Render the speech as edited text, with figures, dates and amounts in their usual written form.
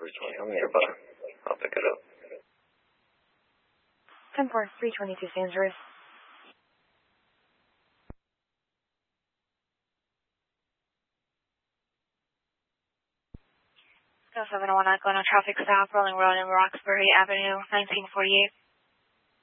I'm nearby. I'll pick it up. 10-4, 322 San Andreas. Go 701 Glen, traffic stop, Rolling Road in Roxbury Avenue, 1948.